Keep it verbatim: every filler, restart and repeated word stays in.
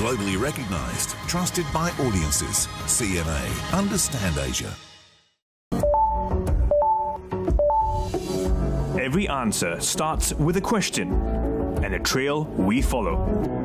Globally recognised, trusted by audiences. C M A. Understand Asia. Every answer starts with a question and a trail we follow.